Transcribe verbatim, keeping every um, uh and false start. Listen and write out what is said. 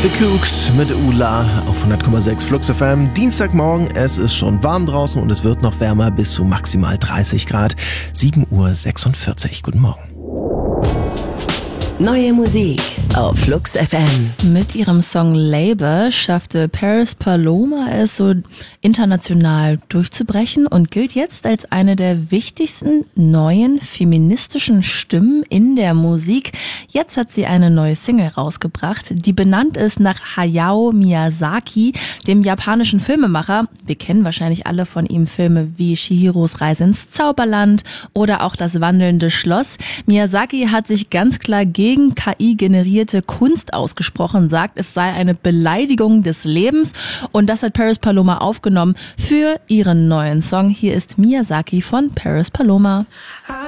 The Kooks mit Ula auf hundert Komma sechs Flux F M. Dienstagmorgen, es ist schon warm draußen und es wird noch wärmer bis zu maximal dreißig Grad. sieben Uhr sechsundvierzig. Guten Morgen. Neue Musik auf Flux F M. Mit ihrem Song Labor schaffte Paris Paloma es so international durchzubrechen und gilt jetzt als eine der wichtigsten neuen feministischen Stimmen in der Musik. Jetzt hat sie eine neue Single rausgebracht, die benannt ist nach Hayao Miyazaki, dem japanischen Filmemacher. Wir kennen wahrscheinlich alle von ihm Filme wie Chihiros Reise ins Zauberland oder auch Das wandelnde Schloss. Miyazaki hat sich ganz klar gegen gegen K I-generierte Kunst ausgesprochen, sagt, es sei eine Beleidigung des Lebens, und das hat Paris Paloma aufgenommen für ihren neuen Song. Hier ist Miyazaki von Paris Paloma.